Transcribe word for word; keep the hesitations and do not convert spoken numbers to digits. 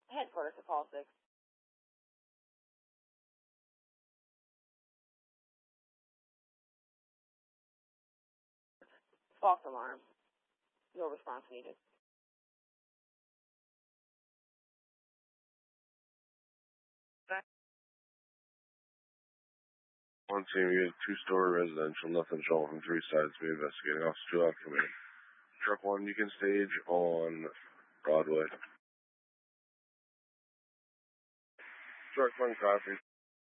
Headquarters to call six. False alarm. No response needed. One team, we have two-story residential, nothing showing from three sides to be investigating. Officer two out from here. Truck one, you can stage on Broadway. Truck one, copy.